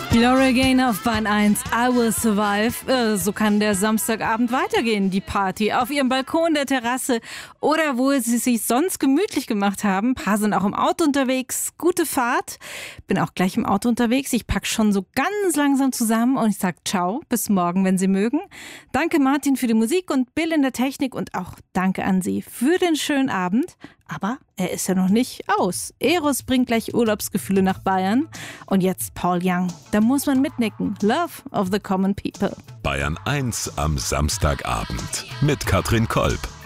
Laura Gaynor auf Bahn 1, I Will Survive. So kann der Samstagabend weitergehen, die Party. Auf ihrem Balkon, der Terrasse oder wo sie sich sonst gemütlich gemacht haben. Ein paar sind auch im Auto unterwegs. Gute Fahrt. Bin auch gleich im Auto unterwegs. Ich pack schon so ganz langsam zusammen und ich sag ciao, bis morgen, wenn Sie mögen. Danke Martin für die Musik und Bill in der Technik und auch danke an Sie für den schönen Abend. Aber er ist ja noch nicht aus. Eros bringt gleich Urlaubsgefühle nach Bayern. Und jetzt Paul Young. Da muss man mitnicken. Love of the Common People. Bayern 1 am Samstagabend mit Katrin Kolb.